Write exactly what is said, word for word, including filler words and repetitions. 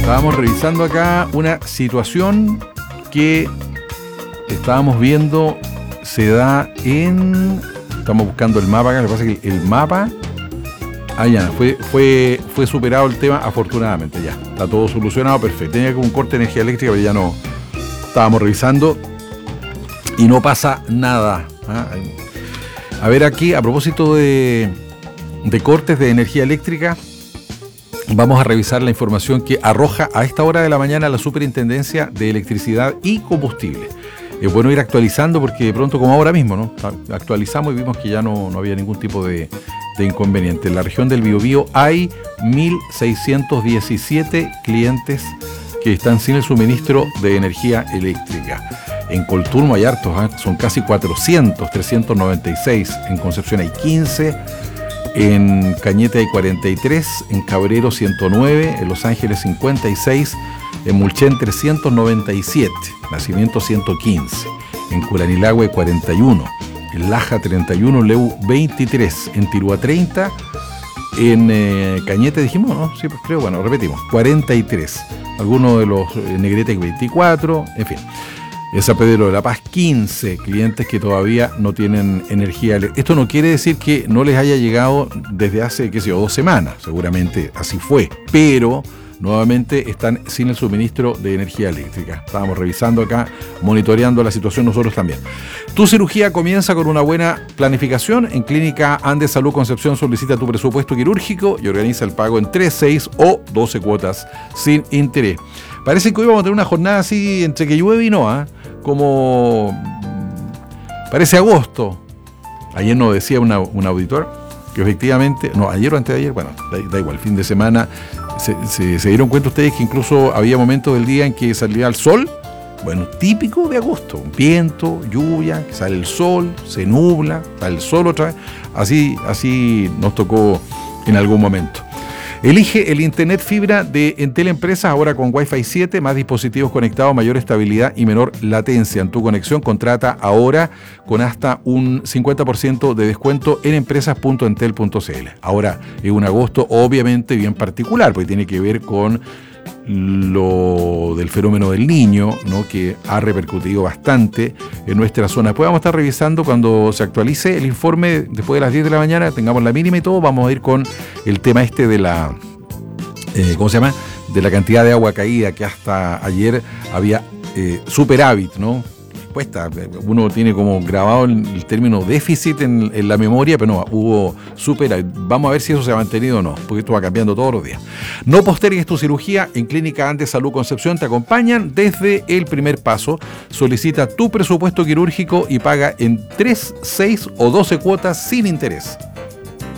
Estábamos revisando acá una situación que estábamos viendo, se da en... Estamos buscando el mapa acá, lo que pasa es que el mapa... Ah, ya, fue, fue, fue superado el tema, afortunadamente, ya. Está todo solucionado, perfecto. Tenía como un corte de energía eléctrica, pero ya no... Estábamos revisando y no pasa nada. ¿Ah? A ver aquí, a propósito de, de cortes de energía eléctrica, vamos a revisar la información que arroja a esta hora de la mañana la Superintendencia de Electricidad y Combustible. Es bueno ir actualizando porque de pronto, como ahora mismo, ¿no? Actualizamos y vimos que ya no, no había ningún tipo de, de inconveniente. En la región del Biobío hay mil seiscientos diecisiete clientes que están sin el suministro de energía eléctrica. En Colturno hay hartos, ¿eh? Son casi cuatrocientos, trescientos noventa y seis. En Concepción hay quince. En Cañete hay cuarenta y tres, en Cabrero ciento nueve, en Los Ángeles cincuenta y seis, en Mulchen trescientos noventa y siete, Nacimiento ciento quince, en Curanilagüe cuarenta y uno, en Laja treinta y uno, Leu veintitrés, en Tirúa treinta, en eh, Cañete dijimos, ¿no? Sí, pues creo, bueno, repetimos, cuarenta y tres, algunos de los eh, Negrete veinticuatro, en fin. En San Pedro de la Paz, quince clientes que todavía no tienen energía eléctrica. Esto no quiere decir que no les haya llegado desde hace, qué sé yo, dos semanas. Seguramente así fue. Pero nuevamente están sin el suministro de energía eléctrica. Estábamos revisando acá, monitoreando la situación nosotros también. Tu cirugía comienza con una buena planificación. En Clínica Andes Salud Concepción solicita tu presupuesto quirúrgico y organiza el pago en tres, seis o doce cuotas sin interés. Parece que hoy vamos a tener una jornada así entre que llueve y no, ¿eh? Como parece agosto. Ayer nos decía una, un auditor que efectivamente, no, ayer o antes de ayer, bueno, da, da igual, fin de semana, se, se, se dieron cuenta ustedes que incluso había momentos del día en que salía el sol, bueno, típico de agosto, viento, lluvia, que sale el sol, se nubla, sale el sol otra vez, así, así nos tocó en algún momento. Elige el Internet fibra de Entel Empresas, ahora con Wi-Fi siete, más dispositivos conectados, mayor estabilidad y menor latencia. En tu conexión, contrata ahora con hasta un cincuenta por ciento de descuento en empresas punto entel punto c l. Ahora, es un agosto obviamente bien particular, porque tiene que ver con lo del fenómeno del Niño, ¿no? Que ha repercutido bastante en nuestra zona. Después vamos a estar revisando cuando se actualice el informe después de las diez de la mañana, tengamos la mínima y todo, vamos a ir con el tema este de la eh, ¿cómo se llama? De la cantidad de agua caída, que hasta ayer había eh, superávit, ¿no? Cuesta, uno tiene como grabado el, el término déficit en, en la memoria, pero no, hubo superávit. Vamos a ver si eso se ha mantenido o no, porque esto va cambiando todos los días. No postergues tu cirugía. En Clínica Andes Salud Concepción te acompañan desde el primer paso. Solicita tu presupuesto quirúrgico y paga en tres, seis o doce cuotas sin interés.